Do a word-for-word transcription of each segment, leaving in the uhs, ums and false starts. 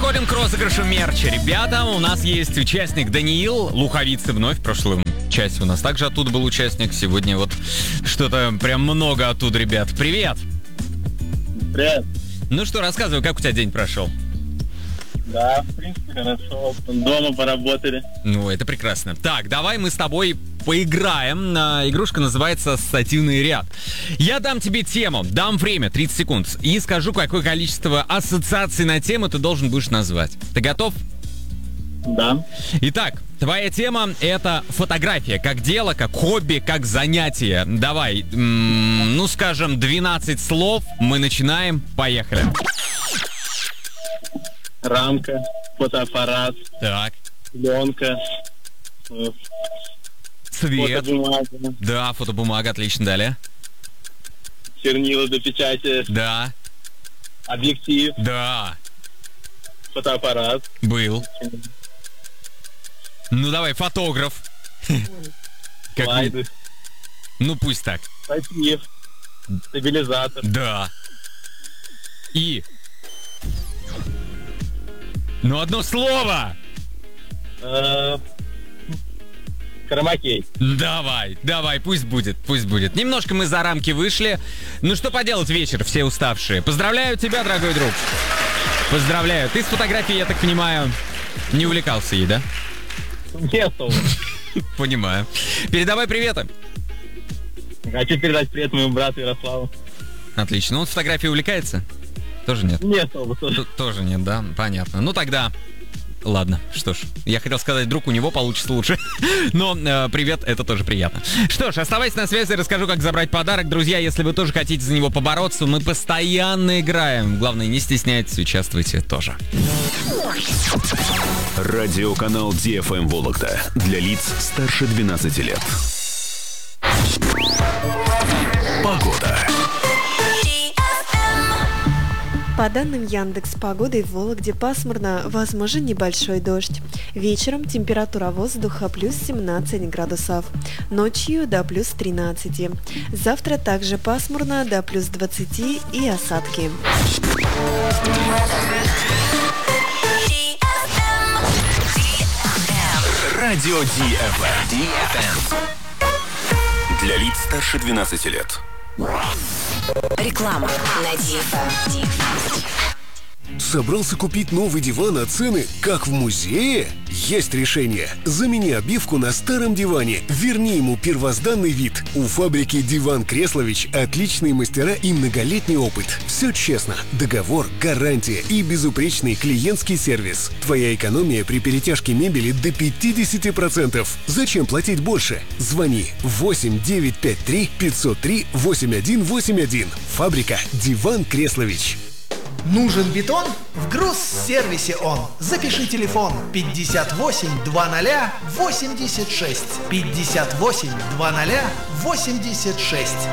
переходим к розыгрышу мерча. Ребята, у нас есть участник Даниил Луховицы вновь. В прошлом части у нас также оттуда был участник. Сегодня вот что-то прям много оттуда, ребят. Привет! Привет! Ну что, рассказывай, как у тебя день прошел? Да, в принципе, хорошо. Дома поработали. Ну, это прекрасно. Так, давай мы с тобой поиграем. Игрушка называется «Ассоциативный ряд». Я дам тебе тему, дам время, тридцать секунд, и скажу, какое количество ассоциаций на тему ты должен будешь назвать. Ты готов? Да. Итак, твоя тема — это фотография. Как дело, как хобби, как занятие. Давай, м- ну, скажем, двенадцать слов. Мы начинаем. Поехали. Рамка, фотоаппарат, Так. пленка, э, Цвет. фотобумага, Да, фотобумага, отлично. Далее. чернила для печати, Да. объектив, Да. фотоаппарат. Был. Ну давай, фотограф. Как Слайды, мы- Ну пусть так. штатив, стабилизатор, Да. И. Ну одно слово. э, хромакей. Давай, давай, пусть будет, пусть будет. Немножко мы за рамки вышли. Ну что поделать, вечер, все уставшие. Поздравляю тебя, дорогой друг. Поздравляю. Ты с фотографией, я так понимаю, не увлекался ей, да? Нету. Понимаю. Передавай приветы. Хочу передать привет моему брату Ярославу. Отлично. Он фотографией увлекается? Тоже нет? Нету. Т- Тоже нет, да? Понятно. Ну тогда... Ладно, что ж, я хотел сказать, вдруг у него получится лучше. Но э, привет, это тоже приятно. Что ж, оставайся на связи, расскажу, как забрать подарок. Друзья, если вы тоже хотите за него побороться, мы постоянно играем. Главное, не стесняйтесь, участвуйте тоже. Радиоканал ди эф эм Вологда для лиц старше двенадцати лет. Погода. По данным Яндекс.Погоды, в Вологде пасмурно, возможен небольшой дождь. Вечером температура воздуха плюс семнадцать градусов, ночью до плюс тринадцать. Завтра также пасмурно, до плюс двадцать и осадки. Радио ди эф эм. Для лиц старше двенадцати лет. Реклама на ди эф эм. Собрался купить новый диван, а цены как в музее? Есть решение. Замени обивку на старом диване. Верни ему первозданный вид. У фабрики «Диван Креслович» отличные мастера и многолетний опыт. Все честно. Договор, гарантия и безупречный клиентский сервис. Твоя экономия при перетяжке мебели до пятьдесят процентов. Зачем платить больше? Звони восемь девятьсот пятьдесят три пятьсот три восемьдесят один восемьдесят один. Фабрика «Диван Креслович». Нужен бетон? В Грузсервисе он. Запиши телефон пятьдесят восемь двадцать восемьдесят шесть. пятьдесят восемь двадцать восемьдесят шесть.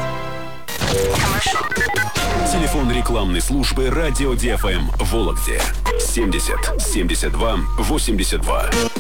Телефон рекламной службы Радио ди эф эм в Вологде. семьдесят семьдесят два восемьдесят два.